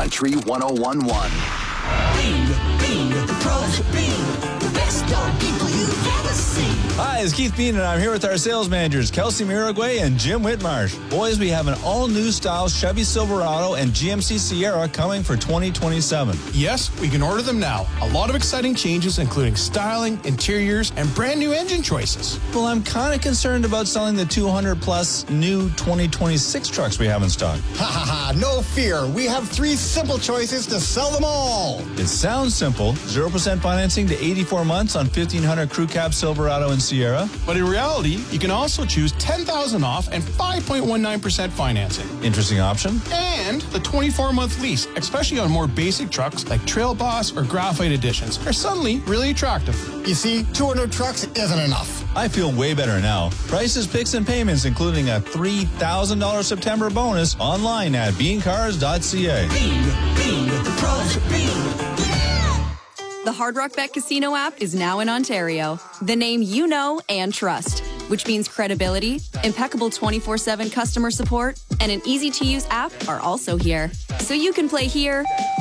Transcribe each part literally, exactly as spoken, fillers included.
Country one oh one point one. Bean, Bean, the pros of Bean, the best dog people you've ever seen. Hi, it's Keith Bean, and I'm here with our sales managers, Kelsey Miragway and Jim Whitmarsh. Boys, we have an all-new style Chevy Silverado and G M C Sierra coming for twenty twenty-seven. Yes, we can order them now. A lot of exciting changes, including styling, interiors, and brand new engine choices. Well, I'm kind of concerned about selling the two hundred plus new twenty twenty-six trucks we have in stock. Ha ha ha, no fear. We have three simple choices to sell them all. It sounds simple. zero percent financing to eighty-four months on fifteen hundred Crew Cab Silverado and Sierra. But in reality, you can also choose ten thousand dollars off and five point one nine percent financing. Interesting option. And the twenty-four month lease, especially on more basic trucks like Trail Boss or Graphite Editions, are suddenly really attractive. You see, two hundred trucks isn't enough. I feel way better now. Prices, picks, and payments, including a three thousand dollars September bonus, online at bean cars dot c a. Bean, Bean, the pros of Bean. The Hard Rock Bet Casino app is now in Ontario. The name you know and trust, which means credibility, impeccable twenty-four seven customer support, and an easy-to-use app are also here. So you can play here,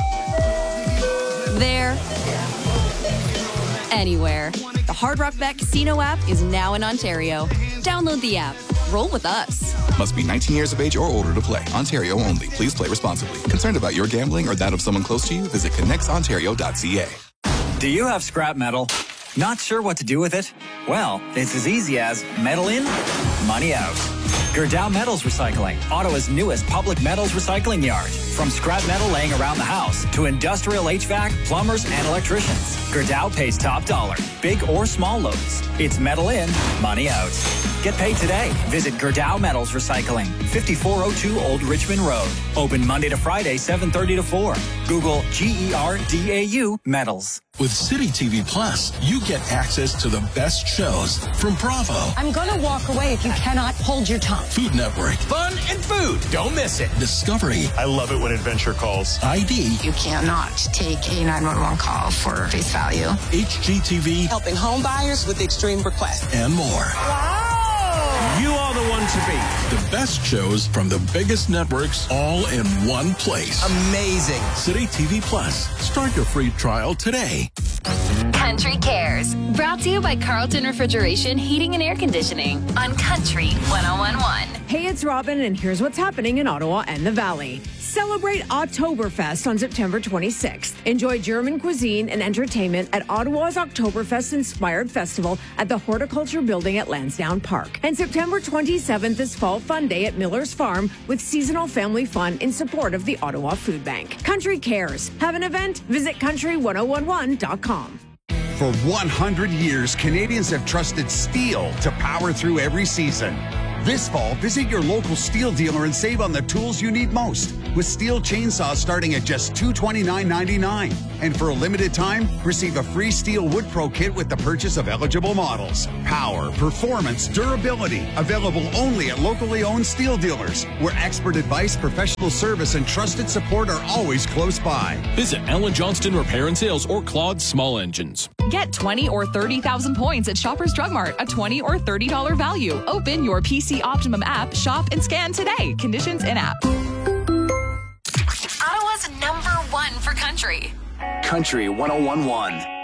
there, anywhere. The Hard Rock Bet Casino app is now in Ontario. Download the app. Roll with us. Must be nineteen years of age or older to play. Ontario only. Please play responsibly. Concerned about your gambling or that of someone close to you? Visit connects ontario dot c a. Do you have scrap metal? Not sure what to do with it? Well, it's as easy as metal in, money out. Gerdau Metals Recycling, Ottawa's newest public metals recycling yard. From scrap metal laying around the house to industrial H V A C, plumbers, and electricians, Gerdau pays top dollar, big or small loads. It's metal in, money out. Get paid today. Visit Gerdau Metals Recycling, fifty-four oh two Old Richmond Road. Open Monday to Friday, seven thirty to four. Google G E R D A U Metals. With City T V Plus, you get access to the best shows from Bravo. I'm going to walk away if you cannot hold your tongue. Food Network. Fun and food. Don't miss it. Discovery. I love it when Adventure calls. I D. You cannot take a nine one one call for face value. H G T V. Helping home buyers with extreme requests. And more. Wow. You are the one to beat. The best shows from the biggest networks all in one place. Amazing. City T V Plus. Start your free trial today. Country Cares. Brought to you by Carlton Refrigeration, Heating and Air Conditioning on Country one oh one point one. Hey, it's Robin, and here's what's happening in Ottawa and the Valley. Celebrate Oktoberfest on September twenty-sixth. Enjoy German cuisine and entertainment at Ottawa's Oktoberfest-inspired festival at the Horticulture Building at Lansdowne Park. And September twenty-seventh is Fall Fun Day at Miller's Farm with seasonal family fun in support of the Ottawa Food Bank. Country Cares. Have an event? Visit country one oh one one dot com. For one hundred years, Canadians have trusted steel to power through every season. This fall, visit your local steel dealer and save on the tools you need most, with steel chainsaws starting at just two hundred twenty-nine ninety-nine. And for a limited time, receive a free Steel Wood Pro kit with the purchase of eligible models. Power, performance, durability, available only at locally owned steel dealers, where expert advice, professional service, and trusted support are always close by. Visit Alan Johnston Repair and Sales or Claude Small Engines. Get twenty or thirty thousand points at Shoppers Drug Mart, a twenty or thirty dollars value. Open your P C Optimum app, shop, and scan today. Conditions in app. Ottawa's number one for country. Country one oh one point one.